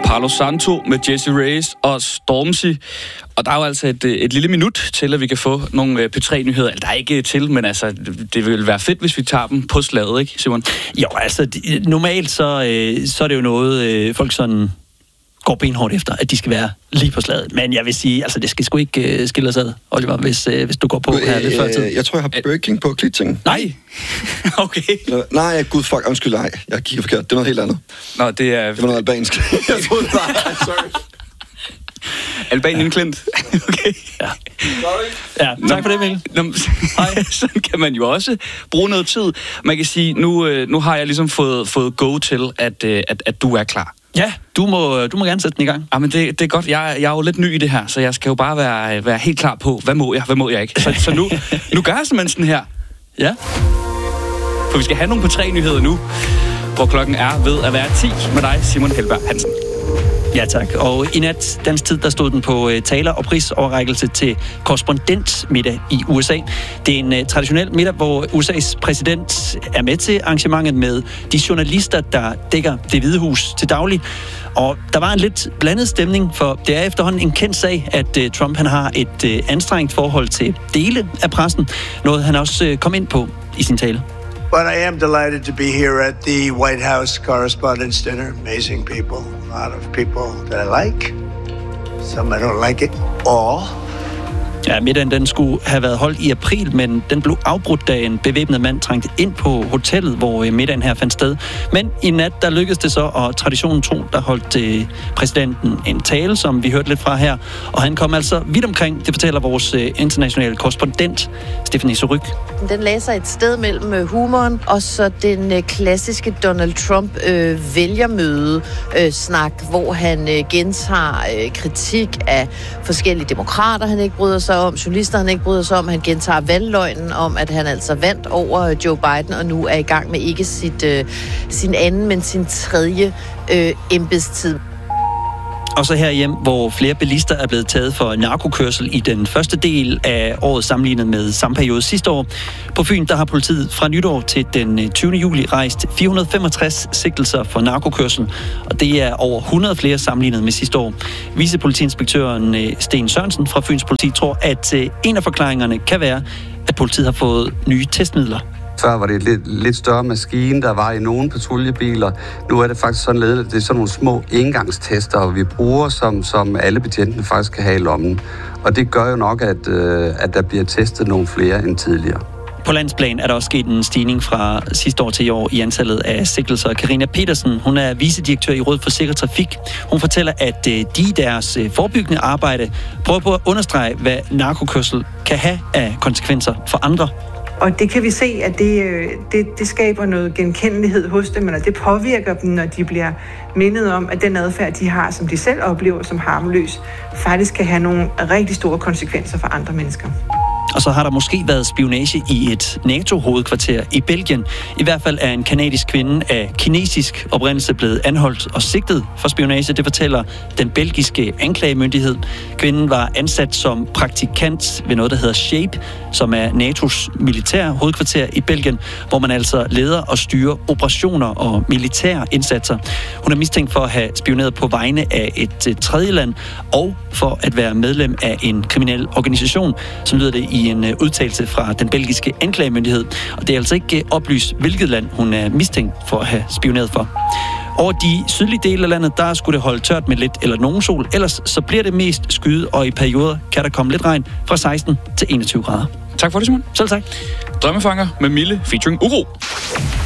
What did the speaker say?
Palo Santo med Jessie Reyez og Stormzy. Og der er jo altså et lille minut til, at vi kan få nogle P3-nyheder. Der er ikke til, men altså, det vil være fedt, hvis vi tager dem på slaget, ikke, Simon? Jo, altså, normalt så er det jo noget, folk sådan går benhårdt efter, at de skal være lige på slaget. Men jeg vil sige, altså, det skal sgu ikke skille os ad, Oliver, hvis du går på her lidt før tid. Jeg tror, jeg har burking på klitting. Nej. Okay. Nej, gud, fuck, undskyld, nej. Jeg kigger forkert. Det er noget helt andet. Nå, det var noget albansk. Jeg troede det var. Sorry. Albanien Klint. Okay. Ja. Ja, tak for det, Mikkel. Hej. Sådan kan man jo også bruge noget tid. Man kan sige, nu har jeg ligesom fået go til, at du er klar. Ja, du må gerne sætte den i gang. Ja, men det er godt. Jeg er jo lidt ny i det her, så jeg skal jo bare være helt klar på, hvad må jeg ikke. Så nu gør jeg simpelthen sådan her. Ja. For vi skal have nogle på 3 nyheder nu, hvor klokken er ved at være 10 med dig, Simon Helberg Hansen. Ja, tak. Og i nat, dansk tid, der stod den på taler- og prisoverrækkelse til korrespondentmiddag i USA. Det er en traditionel middag, hvor USA's præsident er med til arrangementet med de journalister, der dækker Det Hvide Hus til daglig. Og der var en lidt blandet stemning, for det er efterhånden en kendt sag, at Trump han har et anstrengt forhold til dele af pressen. Noget han også kom ind på i sin tale. But I am delighted to be here at the White House Correspondents' Dinner. Amazing people. A lot of people that I like. Some I don't like it all. Ja, middagen den skulle have været holdt i april, men den blev afbrudt, da en bevæbnet mand trængte ind på hotellet, hvor middagen her fandt sted. Men i nat, der lykkedes det så, og traditionen tro, der holdt præsidenten en tale, som vi hørte lidt fra her. Og han kom altså vidt omkring, det fortæller vores internationale korrespondent, Stephanie Surrugue. Den lagde sig et sted mellem humoren og så den klassiske Donald Trump vælgermøde-snak, hvor han gentager kritik af forskellige demokrater, han ikke bryder sig om, journalister, han ikke bryder sig om. Han gentager valgløgnen om, at han altså vandt over Joe Biden, og nu er i gang med ikke sin anden, men sin tredje embedstid. Og så herhjemme, hvor flere bilister er blevet taget for narkokørsel i den første del af året sammenlignet med samme periode sidste år. På Fyn, der har politiet fra nytår til den 20. juli rejst 465 sigtelser for narkokørsel, og det er over 100 flere sammenlignet med sidste år. Vicepolitiinspektøren Sten Sørensen fra Fyns Politi tror, at en af forklaringerne kan være, at politiet har fået nye testmidler. Før var det et lidt større maskine, der var i nogle patruljebiler. Nu er det faktisk sådan, at det er sådan nogle små engangstester, vi bruger, som alle betjentene faktisk kan have i lommen. Og det gør jo nok, at der bliver testet nogle flere end tidligere. På landsplan er der også sket en stigning fra sidste år til i år i antallet af sigtelser. Carina Petersen, hun er vicedirektør i Rådet for Sikker Trafik. Hun fortæller, at de i deres forebyggende arbejde prøver på at understrege, hvad narkokørsel kan have af konsekvenser for andre. Og det kan vi se, at det skaber noget genkendelighed hos dem, eller det påvirker dem, når de bliver mindet om, at den adfærd, de har, som de selv oplever som harmløs, faktisk kan have nogle rigtig store konsekvenser for andre mennesker. Og så har der måske været spionage i et NATO-hovedkvarter i Belgien. I hvert fald er en kanadisk kvinde af kinesisk oprindelse blevet anholdt og sigtet for spionage. Det fortæller den belgiske anklagemyndighed. Kvinden var ansat som praktikant ved noget, der hedder SHAPE, som er NATO's militære hovedkvarter i Belgien, hvor man altså leder og styrer operationer og militære indsatser. Hun er mistænkt for at have spioneret på vegne af et tredje land og for at være medlem af en kriminel organisation, som lyder det i en udtalelse fra den belgiske anklagemyndighed. Og det er altså ikke oplyst, hvilket land hun er mistænkt for at have spioneret for. Over de sydlige dele af landet, der skulle det holde tørt med lidt eller nogen sol. Ellers så bliver det mest skyet, og i perioder kan der komme lidt regn fra 16 til 21 grader. Tak for det, Simon. Selv tak. Drømmefanger med Mille featuring Uro.